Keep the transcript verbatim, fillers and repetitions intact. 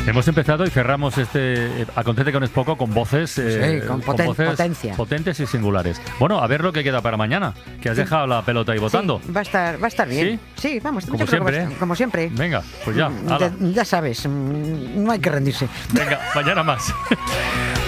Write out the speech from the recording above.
Hemos empezado y cerramos este Acontece con es poco con voces, eh, Sí, con poten- voces potencia. potentes y singulares. Bueno, a ver lo que queda para mañana, que has Sí. dejado la pelota ahí votando. Sí, va a estar, va a estar bien. Sí, vamos, Como yo creo que va a siempre, estar- ¿eh? como siempre. Venga, pues ya, Mm, hala. Ya, ya sabes, mm, no hay que rendirse. Venga, mañana más.